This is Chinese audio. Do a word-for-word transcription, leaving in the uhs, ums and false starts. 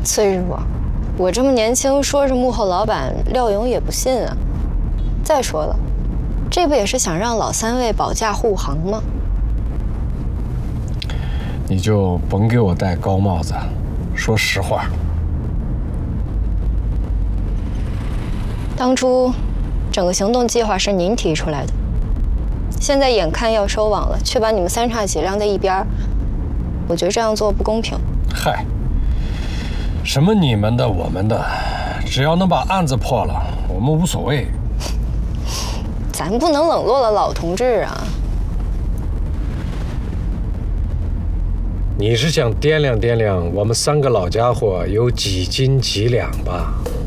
崔师傅，我这么年轻，说是幕后老板，廖勇也不信啊。再说了，这不也是想让老三位保驾护航吗？ 你就甭给我戴高帽子，说实话。 当初，整个行动计划是您提出来的，现在眼看要收网了，却把你们三叉戟晾在一边，我觉得这样做不公平。 嗨，什么你们的我们的，只要能把案子破了，我们无所谓。 咱不能冷落了老同志啊！ 你是想掂量掂量我们三个老家伙有几斤几两吧？